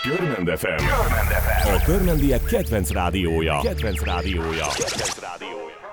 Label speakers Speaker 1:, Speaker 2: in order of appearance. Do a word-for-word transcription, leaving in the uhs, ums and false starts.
Speaker 1: Körmend ef em. A körmendiek kedvenc rádiója. Kedvenc rádiója. Kedvenc rádiója.